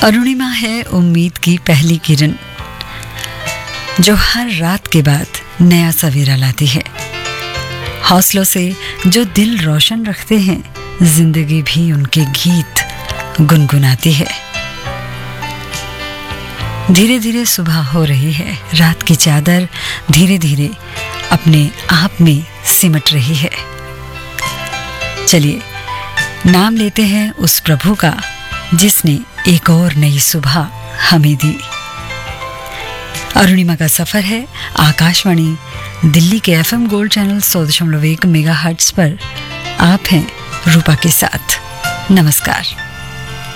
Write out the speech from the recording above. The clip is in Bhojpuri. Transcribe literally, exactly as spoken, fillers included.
अरुणिमा है उम्मीद की पहली किरण जो हर रात के बाद नया सवेरा लाती है। हौसलों से जो दिल रोशन रखते हैं, जिंदगी भी उनके गीत गुनगुनाती है। धीरे धीरे सुबह हो रही है, रात की चादर धीरे धीरे अपने आप में सिमट रही है। चलिए नाम लेते हैं उस प्रभु का जिसने एक और नई सुबह हमें दी। अरुणिमा का सफर है आकाशवाणी दिल्ली के एफएम गोल्ड चैनल सौ दशमलव एक मेगा हर्ट्ज पर। आप हैं रूपा के साथ। नमस्कार।